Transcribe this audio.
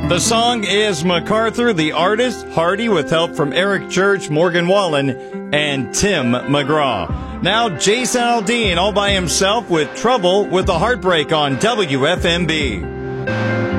The song is MacArthur, the artist, Hardy, with help from Eric Church, Morgan Wallen, and Tim McGraw. Now, Jason Aldean all by himself with Trouble with the Heartbreak on WFMB.